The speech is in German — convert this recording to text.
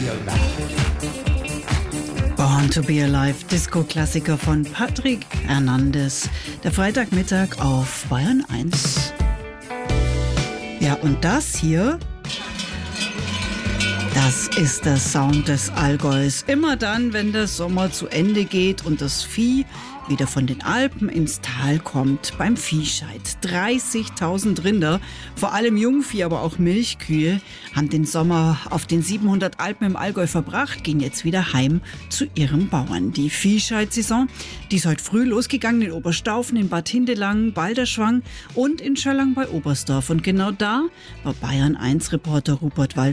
Born to be Alive, Disco-Klassiker von Patrick Hernandez. Der Freitagmittag auf Bayern 1. Ja, und das hier, das ist der Sound des Allgäus. Immer dann, wenn der Sommer zu Ende geht und das Vieh wieder von den Alpen ins Tal kommt, beim Viehscheid. 30.000 Rinder, vor allem Jungvieh, aber auch Milchkühe, haben den Sommer auf den 700 Alpen im Allgäu verbracht, gehen jetzt wieder heim zu ihren Bauern. Die Viehscheid-Saison, die ist heute früh losgegangen in Oberstaufen, in Bad Hindelang, Balderschwang und in Schöllang bei Oberstdorf. Und genau da war Bayern 1-Reporter Rupert Waldmann